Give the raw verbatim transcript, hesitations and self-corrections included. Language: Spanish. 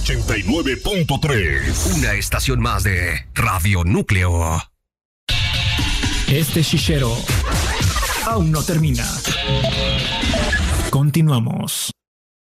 ochenta y nueve punto tres. Una estación más de Radio Núcleo. Este chichero aún no termina. Continuamos.